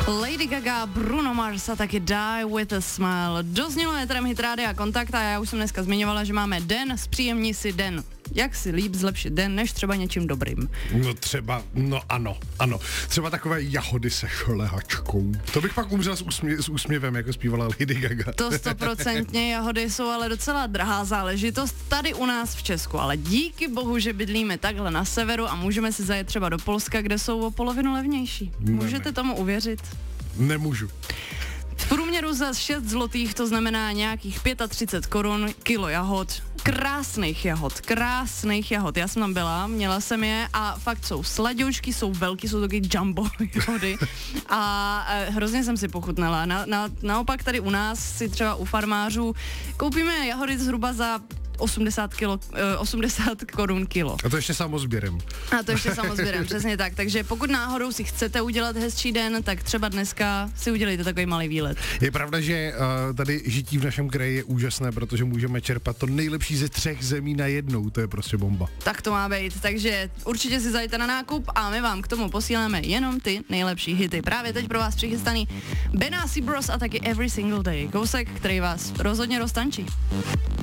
Lady Gaga, Bruno Mars a taky Die With A Smile. Doznělo éterem Hit Rádia Kontakt a já už jsem dneska zmiňovala, že máme den, zpříjemni si den. Jak si líp zlepšit den, než třeba něčím dobrým? No třeba, ano. Třeba takové jahody se šlehačkou. To bych pak umřel s úsměvem, jako zpívala Lady Gaga. To 100%, jahody jsou ale docela drahá záležitost tady u nás v Česku, ale díky bohu, že bydlíme takhle na severu a můžeme si zajet třeba do Polska, kde jsou o polovinu levnější. Můžete tomu uvěřit? Nemůžu. V průměru za 6 zlotých, to znamená nějakých 35 korun, kilo jahod. Krásných jahod. Já jsem tam byla, měla jsem je a fakt jsou sladěušky, jsou velký, jsou taky jumbo jahody a hrozně jsem si pochutnala. Naopak tady u nás si třeba u farmářů koupíme jahody zhruba za 80 korun kilo. A to ještě samozběrem, přesně tak. Takže pokud náhodou si chcete udělat hezčí den, tak třeba dneska si udělejte takový malý výlet. Je pravda, že tady žití v našem kraji je úžasné, protože můžeme čerpat to nejlepší ze 3 zemí najednou, to je prostě bomba. Tak to má být, takže určitě si zajďte na nákup a my vám k tomu posíláme jenom ty nejlepší hity. Právě teď pro vás přichystaný Benassi Bros a taky Every Single Day. Kousek, který vás rozhodně roztančí.